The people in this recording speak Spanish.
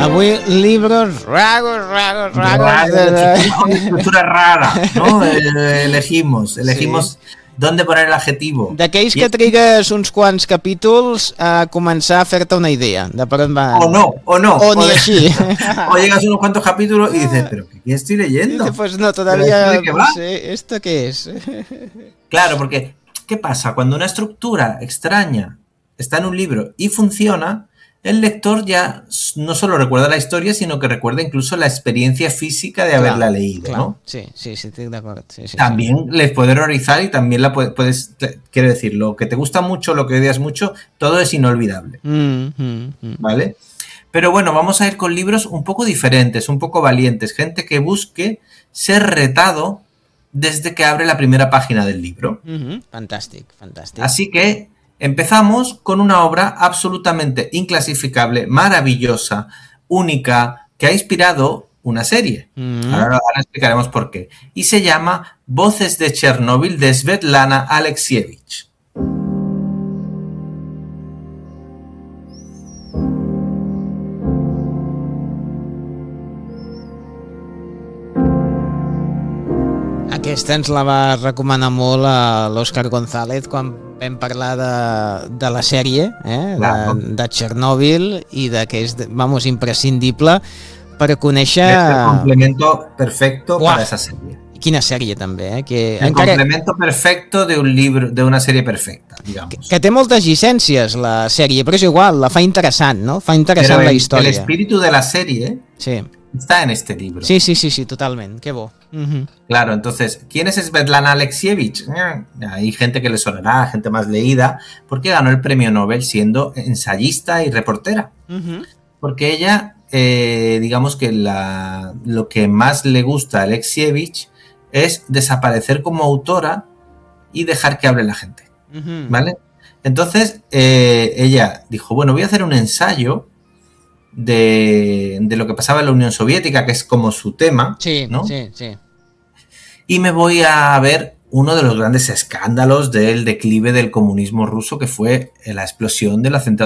Avui libros ragos Una estructura rara, ¿no? Elegimos Sí. dónde poner el adjetivo. D'aquells que trigues uns quants capítols a començar a fer-te una idea de per on va. O no. O ni així. O llegas a unos cuantos capítulos y dices, ¿pero qué estoy leyendo? Dice, pues no, ¿Pero esto todavía de qué no va? sé, ¿esto qué es? Claro, porque ¿qué pasa? Cuando una estructura extraña está en un libro y funciona, el lector ya no solo recuerda la historia, sino que recuerda incluso la experiencia física de haberla leído, ¿no? Sí, estic d'acord. Sí. También les puede horrorizar y también la puedes, quiero decir, lo que te gusta mucho, lo que odias mucho, todo es inolvidable, ¿vale? Pero bueno, vamos a ir con libros un poco diferentes, un poco valientes, gente que busque ser retado desde que abre la primera página del libro. Fantàstic. Así que empezamos con una obra absolutamente inclasificable, maravillosa, única, que ha inspirado una serie. Ahora explicaremos por qué. Y se llama Voces de Chernóbil, de Svetlana Alexievich. Aquesta ens la va recomanar molt l'Òscar González quan vam parlar de la sèrie, Claro. de Chernobyl, i que és, vamos, imprescindible per conèixer... Es el complemento perfecto para esa serie. Quina sèrie també, que el complemento perfecto de un libro, de una serie perfecta, digamos. Que té moltes llicències la sèrie, però és igual, la fa interessant, ¿no? Fa interessant la història. El espíritu de la serie sí. Está en este libro. Sí, totalment, qué bo. Claro, entonces, ¿quién es Svetlana Alexievich? Hay gente que le sonará, gente más leída, porque ganó el premio Nobel siendo ensayista y reportera. Porque ella, digamos que lo que más le gusta a Alexievich es desaparecer como autora y dejar que hable la gente, ¿vale? Entonces, ella dijo, bueno, voy a hacer un ensayo de lo que pasaba en la Unión Soviética, que es como su tema, ¿no? Sí. Y me voy a ver uno de los grandes escándalos del declive del comunismo ruso, que fue la explosión de la central